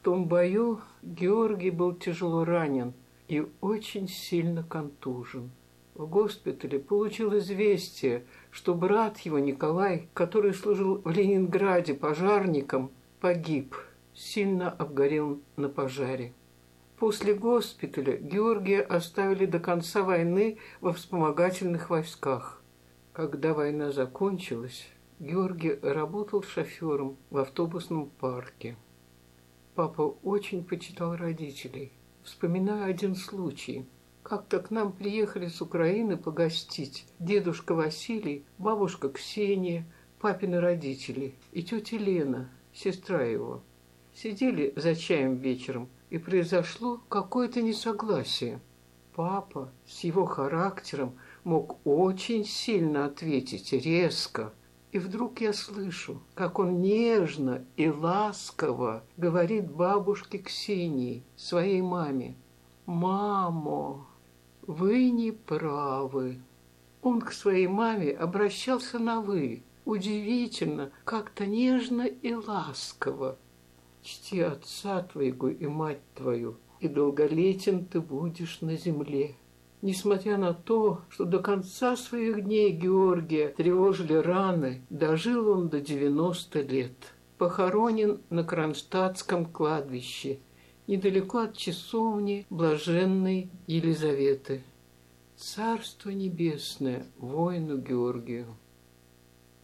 том бою Георгий был тяжело ранен и очень сильно контужен. В госпитале получил известие, что брат его Николай, который служил в Ленинграде пожарником, погиб, сильно обгорел на пожаре. После госпиталя Георгия оставили до конца войны во вспомогательных войсках. Когда война закончилась, Георгий работал шофером в автобусном парке. Папа очень почитал родителей. Вспоминаю один случай. Как-то к нам приехали с Украины погостить дедушка Василий, бабушка Ксения, папины родители и тетя Лена, сестра его. Сидели за чаем вечером, и произошло какое-то несогласие. Папа с его характером мог очень сильно ответить, резко. И вдруг я слышу, как он нежно и ласково говорит бабушке Ксении, своей маме: «Мамо, вы не правы». Он к своей маме обращался на «вы». Удивительно, как-то нежно и ласково. «Чти отца твоего и мать твою, и долголетен ты будешь на земле». Несмотря на то, что до конца своих дней Георгия тревожили раны, дожил он до 90 лет. Похоронен на Кронштадтском кладбище, недалеко от часовни Блаженной Елизаветы. Царство небесное воину Георгию.